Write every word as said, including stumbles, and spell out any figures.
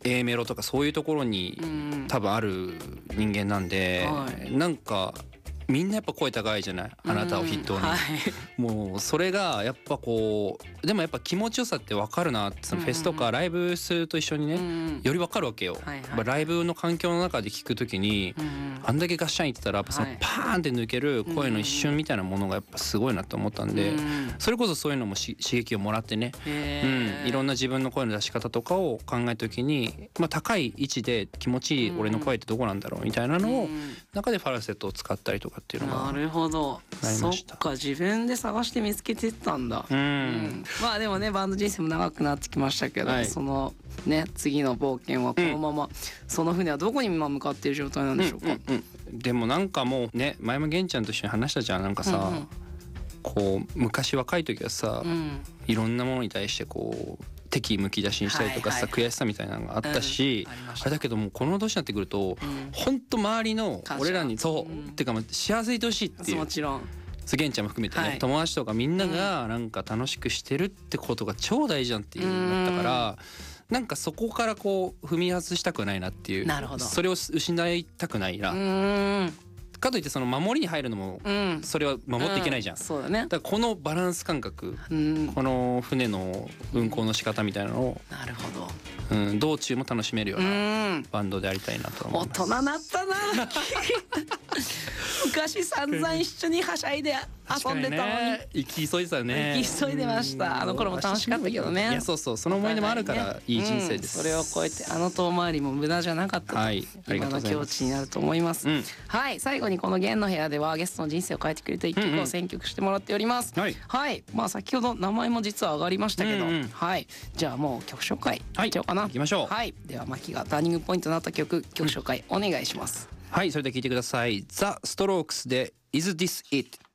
A メロとかそういうところに多分ある人間なんで、はい、なんかみんなやっぱ声高いじゃない、あなたを筆頭に、はい、もうそれがやっぱこうでもやっぱ気持ちよさって分かるなって、そのフェスとかライブすると一緒にねより分かるわけよ、はいはい、ライブの環境の中で聞くときにあんだけガッシャン言ってたらやっぱそのパーンって抜ける声の一瞬みたいなものがやっぱすごいなと思ったんで、それこそそういうのも刺激をもらってね、うん、いろんな自分の声の出し方とかを考えたときに、まあ、高い位置で気持ちいい俺の声ってどこなんだろうみたいなのを中でファルセットを使ったりとかっていうのがなるほど、そっか自分で探して見つけてったんだ、うん、うん、まあでもねバンド人生も長くなってきましたけど、はい、そのね次の冒険はこのまま、うん、その船はどこに今向かっている状態なんでしょうか。うんうんうん、でもなんかもうね前も玄ちゃんと一緒に話したじゃん、なんかさ、うんうん、こう昔若い時はさ、うん、いろんなものに対してこう敵むき出しにしたりとかさ、はいはいはい、悔しさみたいなのがあったし、うん、あ, あれだけどもこの年になってくると、うん、ほんと周りの俺らにそう、うん、ってかまあ幸せいてほしいっていう、 もちろん玄ちゃんも含めてね、はい、友達とかみんながなんか楽しくしてるってことが超大事じゃんっていうのだったから、なんかそこからこう踏み外したくないなっていう、なるほど、それを失いたくないな、うーんかといってその守りに入るのもそれは守っていけないじゃん、うんうん、そうだね、だからこのバランス感覚、うん、この船の運航の仕方みたいなのを、なるほど、うん、道中も楽しめるようなバンドでありたいなと思います。大人なったな昔散々一緒にはしゃいで遊んでたのに、ね、行き急いでたね、行き急いでました。あの頃も楽しかったけどね。いやそうそう、その思い出もあるからいい人生です、うん、それを超えてあの遠回りも無駄じゃなかったと、はい、今の境地になると思います、うん、はい。最後にこの弦の部屋ではゲストの人生を変えてくれた一曲を選曲してもらっております、うんうん、はい、はい、まあ先ほど名前も実は上がりましたけど、うんうん、はい、じゃあもう曲紹介いっちゃおうかな、はい、行きましょう。はい、ではマキがターニングポイントとなった曲曲紹介お願いします、うん、はい、それでは聴いてください。ザ・ストロークスで Is This It。